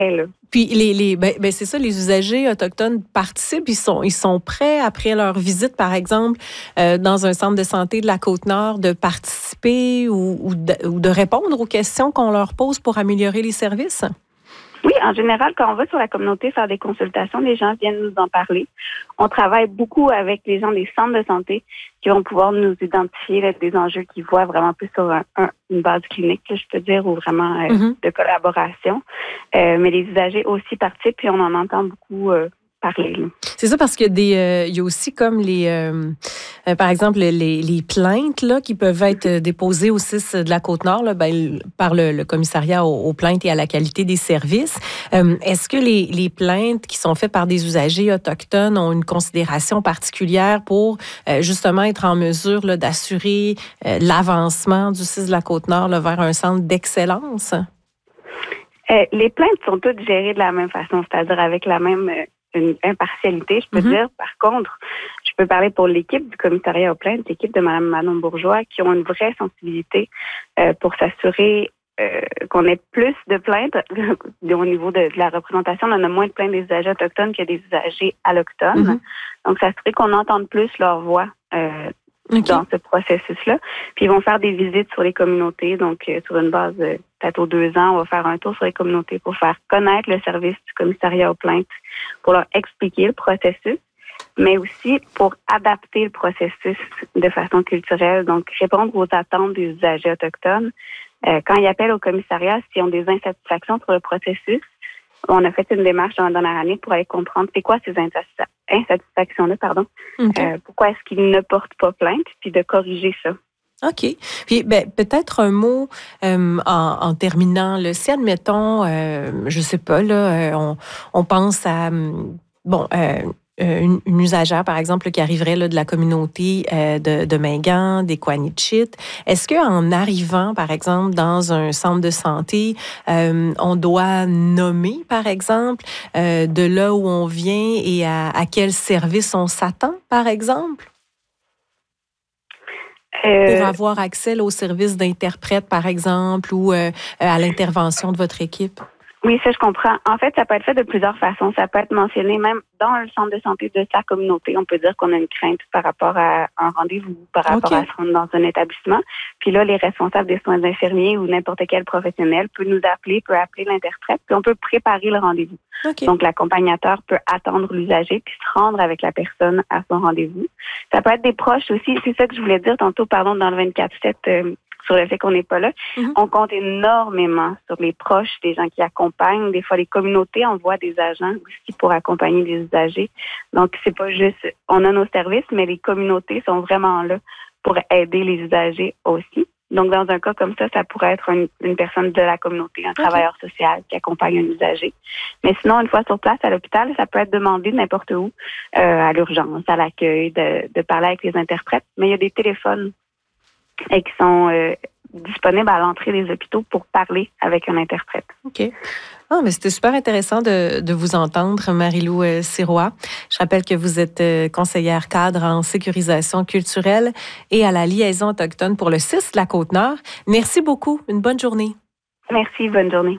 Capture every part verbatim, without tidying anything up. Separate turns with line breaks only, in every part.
là.
Puis les, les ben, ben c'est ça, les usagers autochtones participent, ils sont ils sont prêts après leur visite, par exemple, euh, dans un centre de santé de la Côte-Nord, de participer ou, ou, de, ou de répondre aux questions qu'on leur pose pour améliorer les services?
Oui, en général, quand on va sur la communauté faire des consultations, les gens viennent nous en parler. On travaille beaucoup avec les gens des centres de santé qui vont pouvoir nous identifier là, des enjeux qu'ils voient vraiment plus sur un, un, une base clinique, là, je peux dire, ou vraiment euh, mm-hmm. de collaboration. Euh, mais les usagers aussi participent et on en entend beaucoup euh, parler. Là.
C'est ça, parce qu'il y a des, euh, il y a aussi comme les, euh, euh, par exemple, les, les plaintes là, qui peuvent être déposées au C I S de la Côte-Nord là, ben, par le, le commissariat aux, aux plaintes et à la qualité des services. Euh, est-ce que les, les plaintes qui sont faites par des usagers autochtones ont une considération particulière pour euh, justement être en mesure là, d'assurer euh, l'avancement du C I S de la Côte-Nord là, vers un centre d'excellence?
Euh, les plaintes sont toutes gérées de la même façon, c'est-à-dire avec la même euh, une impartialité, je peux mm-hmm. dire. Par contre, je peux parler pour l'équipe du commissariat aux plaintes, l'équipe de Mme Manon Bourgeois, qui ont une vraie sensibilité euh, pour s'assurer euh, qu'on ait plus de plaintes au niveau de, de la représentation. On en a moins de plaintes des usagers autochtones que des usagers allochtones. Mm-hmm. Donc, s'assurer qu'on entende plus leur voix euh, okay. dans ce processus-là. Puis, ils vont faire des visites sur les communautés, donc euh, sur une base euh, peut-être aux deux ans, on va faire un tour sur les communautés pour faire connaître le service du commissariat aux plaintes, pour leur expliquer le processus, mais aussi pour adapter le processus de façon culturelle, donc répondre aux attentes des usagers autochtones. Euh, quand ils appellent au commissariat, s'ils ont des insatisfactions sur le processus, on a fait une démarche dans la dernière année pour aller comprendre c'est quoi ces insatisfactions-là, pardon, okay. euh, pourquoi est-ce qu'ils ne portent pas plainte, puis de corriger ça.
OK. Puis ben, peut-être un mot euh, en, en terminant. Là, si, admettons, euh, je sais pas, là, on, on pense à bon euh, une, une usagère, par exemple, qui arriverait là, de la communauté euh, de, de Mingan, des Coanichit. Est-ce qu'en arrivant, par exemple, dans un centre de santé, euh, on doit nommer, par exemple, euh, de là où on vient et à, à quel service on s'attend, par exemple? Euh, pour avoir accès là, au service d'interprète, par exemple, ou euh, à l'intervention de votre équipe?
Oui, ça, je comprends. En fait, ça peut être fait de plusieurs façons. Ça peut être mentionné même dans le centre de santé de sa communauté. On peut dire qu'on a une crainte par rapport à un rendez-vous, par rapport okay. à se rendre dans un établissement. Puis là, les responsables des soins infirmiers ou n'importe quel professionnel peut nous appeler, peut appeler l'interprète, puis on peut préparer le rendez-vous. Okay. Donc, l'accompagnateur peut attendre l'usager puis se rendre avec la personne à son rendez-vous. Ça peut être des proches aussi. C'est ça que je voulais dire tantôt, pardon, dans le vingt-quatre sept, euh, sur le fait qu'on n'est pas là. Mm-hmm. On compte énormément sur les proches, des gens qui accompagnent. Des fois, les communautés envoient des agents aussi pour accompagner les usagers. Donc, c'est pas juste, on a nos services, mais les communautés sont vraiment là pour aider les usagers aussi. Donc, dans un cas comme ça, ça pourrait être une, une personne de la communauté, un okay. travailleur social qui accompagne un usager. Mais sinon, une fois sur place à l'hôpital, ça peut être demandé n'importe où, euh, à l'urgence, à l'accueil, de, de parler avec les interprètes. Mais il y a des téléphones et qui sont euh, disponibles à l'entrée des hôpitaux pour parler avec un interprète.
OK. Ah, mais c'était super intéressant de, de vous entendre, Marie-Lou euh, Sirois. Je rappelle que vous êtes euh, conseillère cadre en sécurisation culturelle et à la liaison autochtone pour le C I S de la Côte-Nord. Merci beaucoup. Une bonne journée.
Merci. Bonne journée.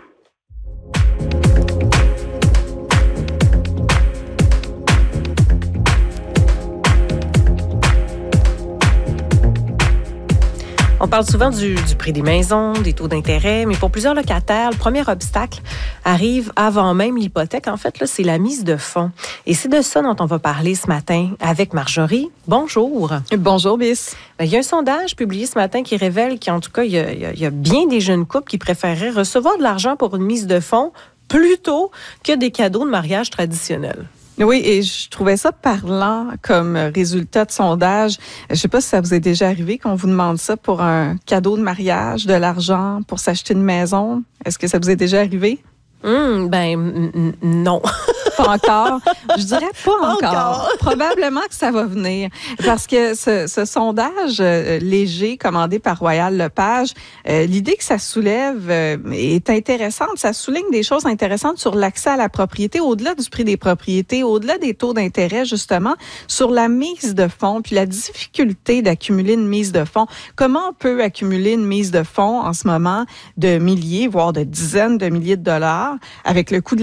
On parle souvent du, du prix des maisons, des taux d'intérêt, mais pour plusieurs locataires, le premier obstacle arrive avant même l'hypothèque. En fait, là, c'est la mise de fonds. Et c'est de ça dont on va parler ce matin avec Marjorie. Bonjour.
Bonjour, Bis.
Bien, il y a un sondage publié ce matin qui révèle qu'en tout cas, il y a, il y a, il y a bien des jeunes couples qui préféreraient recevoir de l'argent pour une mise de fonds plutôt que des cadeaux de mariage traditionnels.
Oui, et je trouvais ça parlant comme résultat de sondage. Je ne sais pas si ça vous est déjà arrivé qu'on vous demande ça pour un cadeau de mariage, de l'argent, pour s'acheter une maison. Est-ce que ça vous est déjà arrivé?
Mmh, ben n- non.
pas encore. Je dirais pas,
Pas
encore.
encore.
Probablement que ça va venir. Parce que ce, ce sondage euh, léger commandé par Royal Lepage, euh, l'idée que ça soulève euh, est intéressante. Ça souligne des choses intéressantes sur l'accès à la propriété, au-delà du prix des propriétés, au-delà des taux d'intérêt, justement, sur la mise de fonds, puis la difficulté d'accumuler une mise de fonds. Comment on peut accumuler une mise de fonds en ce moment de milliers, voire de dizaines de milliers de dollars avec le coût de